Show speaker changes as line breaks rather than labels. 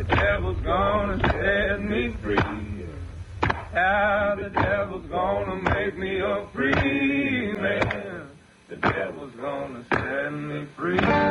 the devil's gonna set me free. How the devil's gonna make me a free man. The devil's gonna set me free.